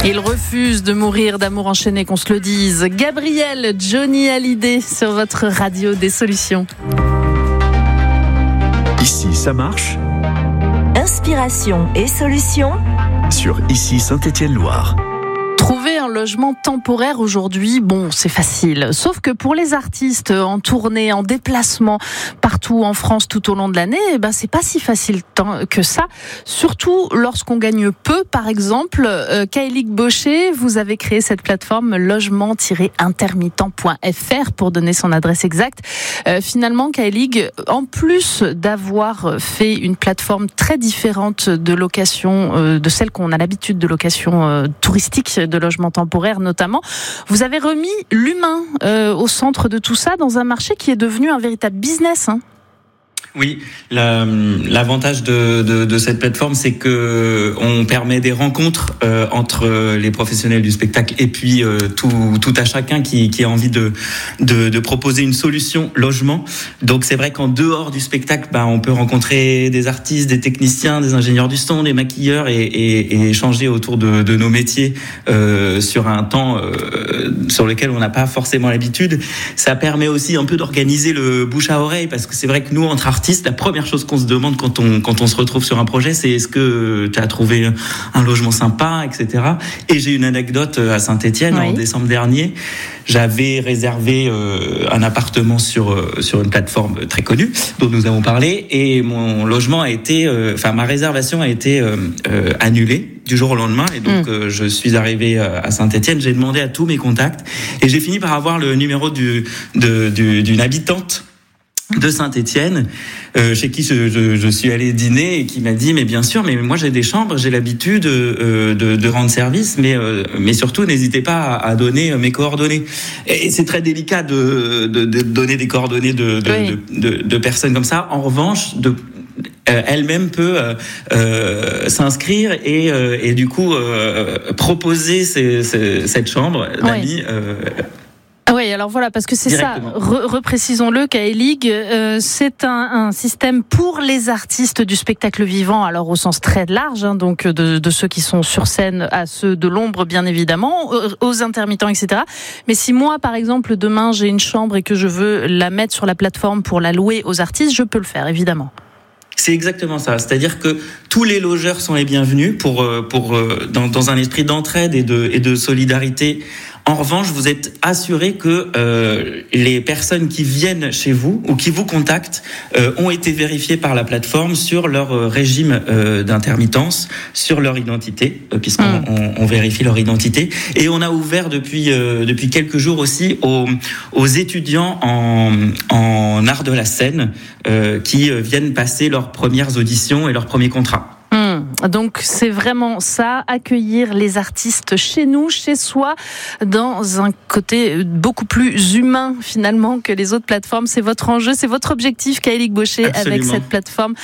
Il refuse de mourir d'amour enchaîné, qu'on se le dise. Gabriel Johnny Hallyday sur votre radio des solutions. Ici, ça marche. Inspiration et solutions Sur Ici Saint-Étienne-Loire. Trouver un logement temporaire aujourd'hui, bon, c'est facile. Sauf que pour les artistes en tournée, en déplacement, partout en France tout au long de l'année, c'est pas si facile que ça. Surtout lorsqu'on gagne peu, par exemple. Kaelig Baucher, vous avez créé cette plateforme logement-intermittent.fr pour donner son adresse exacte. Finalement, Kaelig, en plus d'avoir fait une plateforme très différente de location, de celle qu'on a l'habitude de location touristique, de logement temporaire notamment, vous avez remis l'humain au centre de tout ça dans un marché qui est devenu un véritable business. Oui, l'avantage de cette plateforme, c'est que on permet des rencontres entre les professionnels du spectacle et puis tout à chacun qui a envie de proposer une solution logement. Donc c'est vrai qu'en dehors du spectacle, on peut rencontrer des artistes, des techniciens, des ingénieurs du son, des maquilleurs et échanger autour de nos métiers sur un temps sur lequel on n'a pas forcément l'habitude. Ça permet aussi un peu d'organiser le bouche à oreille, parce que c'est vrai que nous, entre artistes, la première chose qu'on se demande quand on se retrouve sur un projet, c'est est-ce que tu as trouvé un logement sympa, etc. Et j'ai une anecdote à Saint-Étienne. Oui. En décembre dernier, j'avais réservé un appartement sur une plateforme très connue dont nous avons parlé, et mon logement ma réservation a été annulée du jour au lendemain, et donc je suis arrivé à Saint-Étienne, j'ai demandé à tous mes contacts et j'ai fini par avoir le numéro d'une habitante de Saint-Étienne, chez qui je suis allé dîner, et qui m'a dit mais bien sûr, mais moi j'ai des chambres, j'ai l'habitude de rendre service, mais surtout n'hésitez pas à donner mes coordonnées. Et c'est très délicat de donner des coordonnées de personnes comme ça. En revanche, elle-même peut s'inscrire et du coup proposer cette chambre d'amis. Oui, alors voilà, parce que c'est ça, reprécisons-le, Kaelig, c'est un système pour les artistes du spectacle vivant, alors au sens très large, donc de ceux qui sont sur scène à ceux de l'ombre, bien évidemment, aux intermittents, etc. Mais si moi, par exemple, demain, j'ai une chambre et que je veux la mettre sur la plateforme pour la louer aux artistes, je peux le faire, évidemment. C'est exactement ça. C'est-à-dire que tous les logeurs sont les bienvenus dans un esprit d'entraide et de solidarité. En revanche, vous êtes assuré que les personnes qui viennent chez vous ou qui vous contactent ont été vérifiées par la plateforme sur leur régime d'intermittence, sur leur identité, puisqu'on vérifie leur identité. Et on a ouvert depuis quelques jours aussi aux étudiants en art de la scène qui viennent passer leurs premières auditions et leurs premiers contrats. Donc c'est vraiment ça, accueillir les artistes chez nous, chez soi, dans un côté beaucoup plus humain finalement que les autres plateformes. C'est votre enjeu, c'est votre objectif, Kaelig Baucher. Absolument. Avec cette plateforme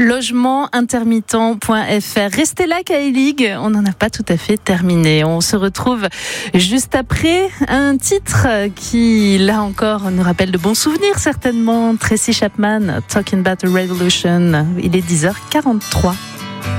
logement-intermittent.fr. Restez là, Kaelig, on n'en a pas tout à fait terminé. On se retrouve juste après un titre qui, là encore, nous rappelle de bons souvenirs certainement. Tracy Chapman, Talking About a Revolution. Il est 10h43.